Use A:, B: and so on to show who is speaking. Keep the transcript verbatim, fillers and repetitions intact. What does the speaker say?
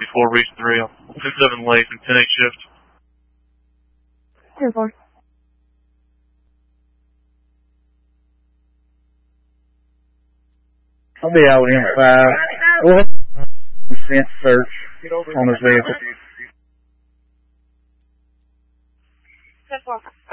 A: four, reach three. two seven late and ten eight shift.
B: ten four.
C: I'll be out in five. We'll have a scent search on his vehicle.
B: ten four.